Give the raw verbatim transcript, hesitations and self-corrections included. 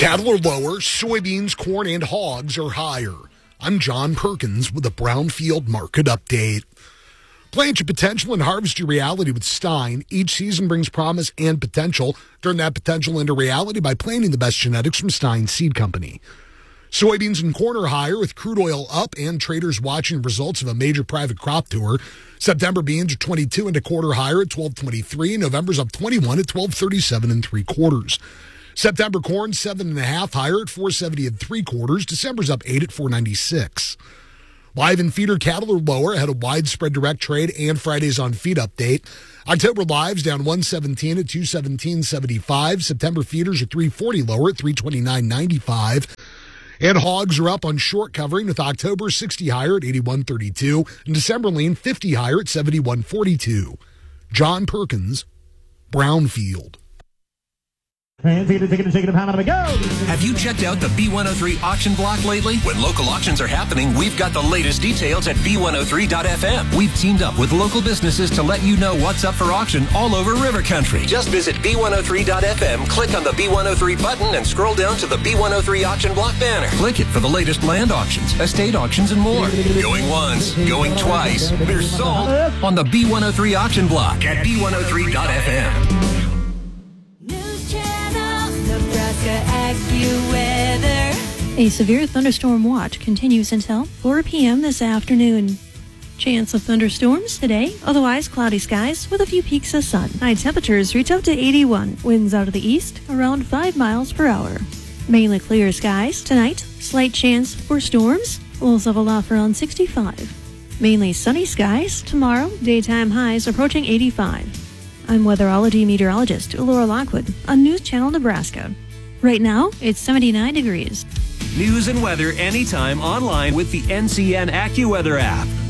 Cattle are lower, soybeans, corn, and hogs are higher. I'm John Perkins with a Brownfield Market Update. Plant your potential and harvest your reality with Stein. Each season brings promise and potential. Turn that potential into reality by planting the best genetics from Stein Seed Company. Soybeans and corn are higher with crude oil up and traders watching results of a major private crop tour. September beans are twenty-two and a quarter higher at twelve twenty-three. November's up twenty-one at twelve thirty-seven and three quarters. September corn seven and a half higher at four seventy and three quarters. December's up eight at four ninety-six. Live and feeder cattle are lower ahead of widespread direct trade and Fridays on feed update. October lives down one seventeen at two seventeen seventy-five. September feeders are three forty lower at three twenty-nine ninety-five. And hogs are up on short covering with October sixty higher at eighty-one thirty-two and December lean fifty higher at seventy-one forty-two. John Perkins, Brownfield. Have you checked out the B one oh three auction block lately? When local auctions are happening, we've got the latest details at B one oh three dot F M. We've teamed up with local businesses to let you know what's up for auction all over River Country. Just visit B one oh three dot F M, click on the B one oh three button, and scroll down to the B one oh three auction block banner. Click it for the latest land auctions, estate auctions, and more. Going once, going twice. They're sold on the B one oh three auction block at B one oh three dot F M. A severe thunderstorm watch continues until four p.m. this afternoon. Chance of thunderstorms today, otherwise cloudy skies with a few peaks of sun. High temperatures reach up to eighty-one. Winds out of the east around five miles per hour. Mainly clear skies tonight. Slight chance for storms. Lows level off around sixty-five. Mainly sunny skies tomorrow. Daytime highs approaching eighty-five. I'm weatherology meteorologist Laura Lockwood on News Channel Nebraska. Right now, it's seventy-nine degrees. News and weather anytime online with the N C N AccuWeather app.